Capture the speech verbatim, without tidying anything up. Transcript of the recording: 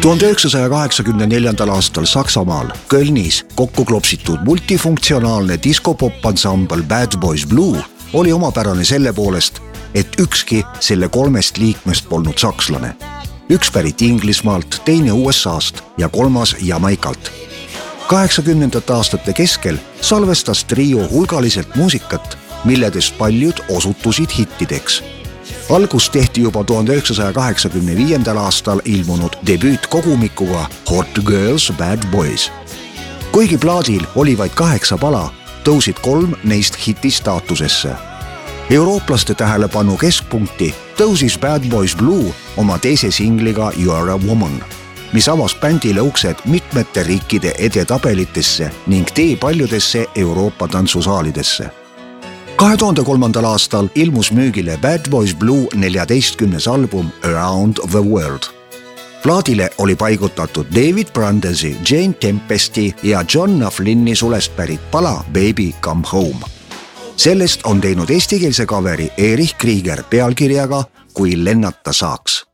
tuhande üheksasaja kaheksakümne neljandal aastal Saksamaal Kölnis kokku klopsitud multifunktsionaalne diskopop-ansambel Bad Boys Blue oli omapärane selle poolest, et ükski selle kolmest liikmest polnud sakslane. Üks pärit Inglismaalt, teine U S A-st ja kolmas Jamaikalt. kaheksakümnendate aastate keskel salvestas trio hulgaliselt muusikat, milledest paljud osutusid hittideks. Algus tehti juba tuhande üheksasaja kaheksakümne viiendal aastal ilmunud debüütkogumikuga Hot Girls Bad Boys. Kuigi plaadil oli vaid kaheksa pala, tõusid kolm neist hiti staatusesse. Eurooplaste tähelepanu keskpunkti tõusis Bad Boys Blue oma teise singliga You Are a Woman, mis avas bändile uksed mitmete riikide edetabelitesse ning tee paljudesse Euroopa tantsusaalidesse. kahe tuhande kolmandal aastal ilmus müügile Bad Boys Blue neljateistkümnes album Around the World. Plaadile oli paigutatud David Brandensi, Jane Tempesti ja John Flynni sulest pärit pala Baby Come Home. Sellest on teinud eestikeelse coveri Erich Krieger pealkirjaga Kui lennata saaks.